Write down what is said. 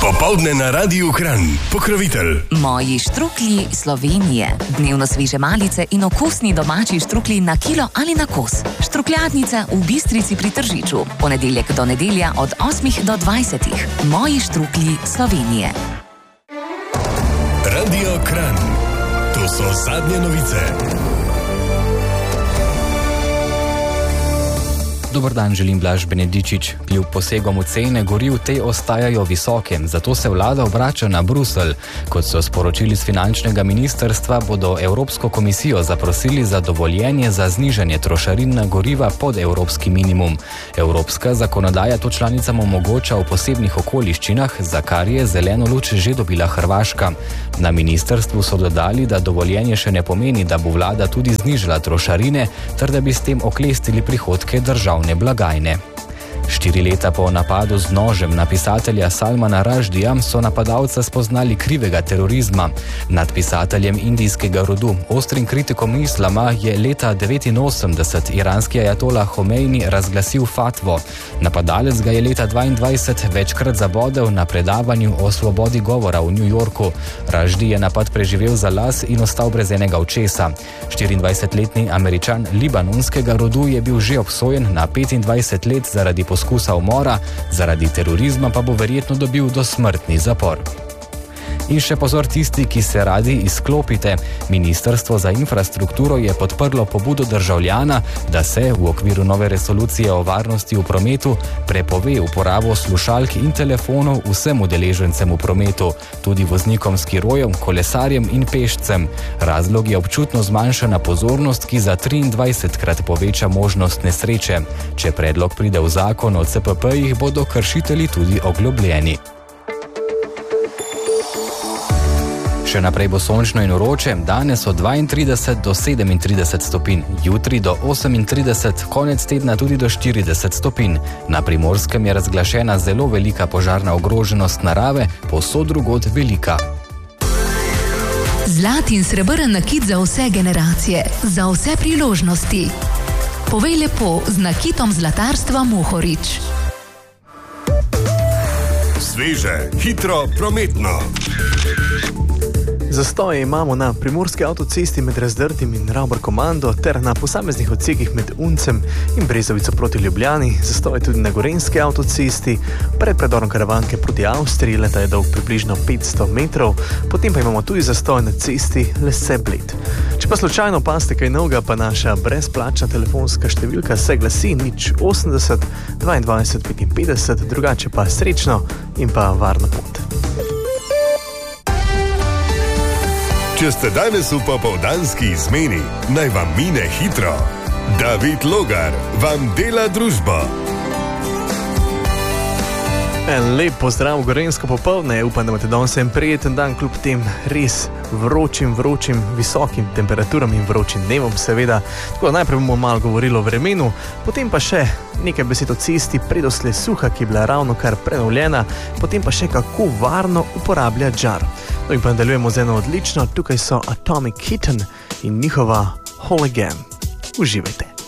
Popoldne na Radiu Kranj. Pokrovitelj. Moji štruklji Slovenije. Dnevno sveže malice in okusni domači štruklji na kilo ali na kos. Štrukljatnica v Bistrici pri Tržiču. Ponedeljek do nedelja od 8 do 20. Moji štruklji Slovenije. Radio Kranj. To so zadnje novice. Dober dan, želim Blaž Benedičič. Kljub posegom v cene goriv te ostajajo visoke, zato se vlada obrača na Bruselj. Kot so sporočili z finančnega ministrstva, bodo Evropsko komisijo zaprosili za dovoljenje za znižanje trošarin na goriva pod evropski minimum. Evropska zakonodaja to članicam omogoča v posebnih okoliščinah, za kar je zeleno luč že dobila Hrvaška. Na ministrstvu so dodali, da dovoljenje še ne pomeni, da bo vlada tudi znižala trošarine, ter da bi s tem oklestili prihodke državne blagajne. 4 leta po napadu z nožem na pisatelja Salmana Rushdija so napadalca spoznali krivega terorizma. Nad pisateljem indijskega rodu, ostrim kritikom islama, je leta 1989 iranski ajatola Homeini razglasil fatvo. Napadalec ga je leta 1922 večkrat zabodel na predavanju o svobodi govora v New Yorku. Rushdi je napad preživel za las in ostal brez enega očesa. 24-letni Američan libanonskega rodu je bil že obsojen na 25 let zaradi poskusa umora, zaradi terorizma pa bo verjetno dobil dosmrtni zapor. In še pozor tisti, ki se radi izklopite. Ministrstvo za infrastrukturo je podprlo pobudo državljana, da se v okviru nove resolucije o varnosti v prometu prepove uporabo slušalk in telefonov vsem udeležencem v prometu, tudi voznikom skirojev, kolesarjem in pešcem. Razlog je občutno zmanjšana pozornost, ki za 23krat poveča možnost nesreče. Če predlog pride v zakon o CPP-jih, bodo kršitelji tudi oglobljeni. Še naprej bo sončno in vroče, danes od 32 do 37 stopinj, jutri do 38, konec tedna tudi do 40 stopinj. Na Primorskem je razglašena zelo velika požarna ogroženost narave, povsod drugod velika. Zlat in srebrn nakit za vse generacije, za vse priložnosti. Povej lepo z nakitom zlatarstva Mohorič. Sveže, hitro, prometno. Zastoje imamo na primorski avtocesti med Razdrtim in Ravbar-Komando ter na posameznih odsekih med Uncem in Brezovico proti Ljubljani. Zastoje tudi na gorenjski avtocesti, pred predorom Karavanke proti Avstriji, leta je dolg približno 500 metrov, potem pa imamo tudi zastoj na cesti Lese-Bled. Če pa slučajno opazite kaj novega, pa naša brezplačna telefonska številka se glasi 080 22 55, drugače pa srečno in pa varno pot. Če ste danes v popoldanski izmeni, naj vam mine hitro. David Logar vam dela družbo. En lep pozdrav v gorenjsko popoldne. Upam, da imate danes en prijeten dan, kljub tem res vročim, visokim temperaturam in vročim dnevom, seveda. Tako da najprej bomo malo govorili o vremenu, potem pa še nekaj besed o cesti Predoslje Suha, ki je bila ravno kar prenovljena, potem pa še kako varno uporablja žar. No in pa nadaljujemo z eno odlično, tukaj so Atomic Kitten in njihova Whole Again. Uživajte.